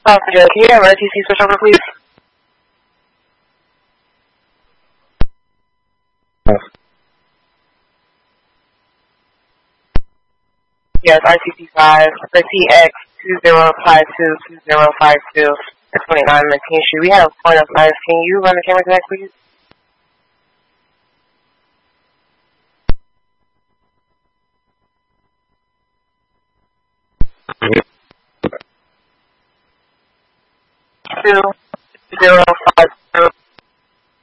Can you have RTC switch over, please? Yes, RTC5 for TX 20522052 at 29 McKean Street. We have a point of life. Can you run the camera to that, please? Two 0 5